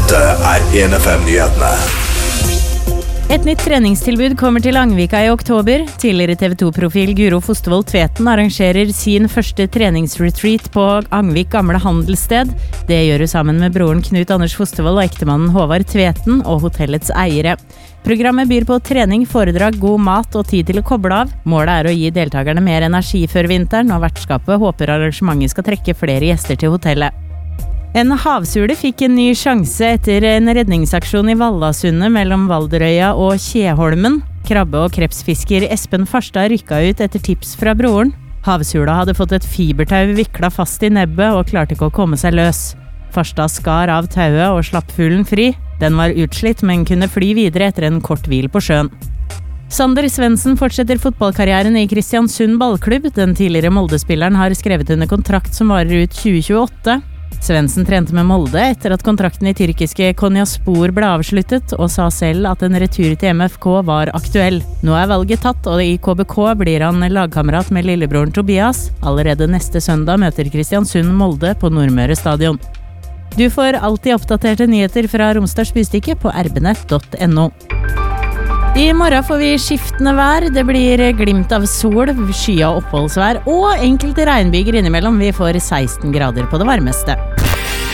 Dette 1FM-nyhetene. Et nytt treningstilbud kommer til Angvika i oktober. Tidligere TV2-profil Guro Fostervold Tveten arrangerer sin første treningsretreat på Angvik gamle handelssted. Det gjør hun sammen med broren Knut Anders Fostervold og ektemannen Håvard Tveten og hotellets eiere. Programmet byr på trening, foredrag, god mat og tid til å koble av. Målet å gi deltakerne mer energi før vinteren, og vertskapet håper arrangementet skal trekke flere gjester til hotellet. En havsule fikk en ny sjanse etter en redningsaksjon i Vallasundet mellom Valderøya og Kjeholmen. Krabbe- og krepsfisker Espen Farstad rykka ut etter tips fra broren. Havsula hadde fått et fibertau vikla fast i nebbet og klarte ikke å komme seg løs. Farstad skar av tauet og slapp fuglen fri. Den var utslitt, men kunne fly videre etter en kort hvil på sjøen. Sander Svendsen fortsetter fotballkarrieren i Kristiansund ballklubb. Den tidligere Molde-spilleren har skrevet under kontrakt som varer ut 2028. Svendsen trente med Molde etter at kontrakten i tyrkiske Konyaspor ble avsluttet, og sa selv at en retur til MFK var aktuell. Nå er valget tatt, og i KBK blir han lagkamerat med lillebroren Tobias. Allerede neste søndag møter Kristiansund Molde på Nordmøre stadion. Du får alltid oppdaterte nyheter fra Romsdals Bystykke på rbnett.no. I morgen får vi skiftende vær. Det blir glimt av sol, skya oppholdsvær og enkelte regnbyger innimellom. Vi får 16 grader på det varmeste.